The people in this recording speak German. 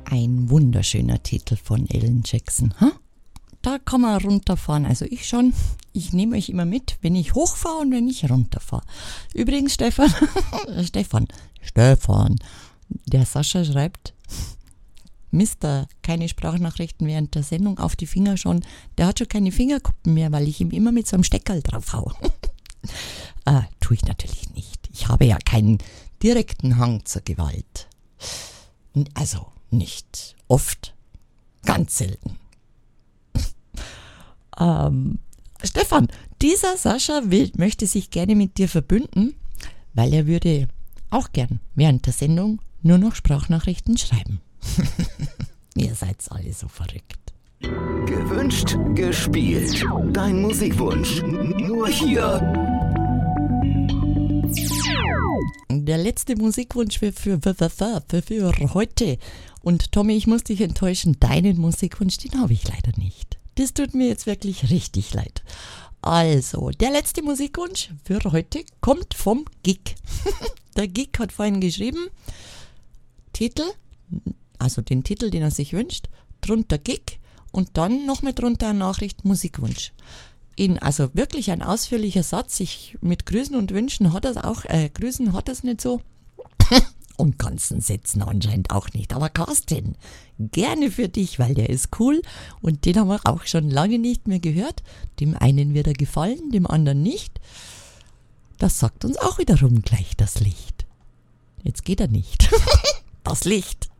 Ein wunderschöner Titel von Alan Jackson. Da kann man runterfahren. Also ich schon. Ich nehme euch immer mit, wenn ich hochfahre und wenn ich runterfahre. Übrigens, Stefan, der Sascha schreibt, Mister, keine Sprachnachrichten während der Sendung, auf die Finger schon. Der hat schon keine Fingerkuppen mehr, weil ich ihm immer mit so einem Steckerl drauf hau. Tue ich natürlich nicht. Ich habe ja keinen direkten Hang zur Gewalt. Also nicht oft, ganz selten. Stefan, dieser Sascha möchte sich gerne mit dir verbünden, weil er würde auch gern während der Sendung nur noch Sprachnachrichten schreiben. Ihr seid alle so verrückt. Gewünscht, gespielt. Dein Musikwunsch. Nur hier. Der letzte Musikwunsch für heute. Und Tommy, ich muss dich enttäuschen, deinen Musikwunsch, den habe ich leider nicht. Das tut mir jetzt wirklich richtig leid. Also, der letzte Musikwunsch für heute kommt vom Gig. Der Gig hat vorhin geschrieben, Titel, also den Titel, den er sich wünscht, drunter Gig und dann noch mit drunter eine Nachricht Musikwunsch. Also wirklich ein ausführlicher Satz. Mit Grüßen und Wünschen hat er es auch, Grüßen hat er es nicht so. Und ganzen Sätzen anscheinend auch nicht. Aber Carsten, gerne für dich, weil der ist cool und den haben wir auch schon lange nicht mehr gehört. Dem einen wird er gefallen, dem anderen nicht. Das sagt uns auch wiederum gleich das Licht. Jetzt geht er nicht. Das Licht.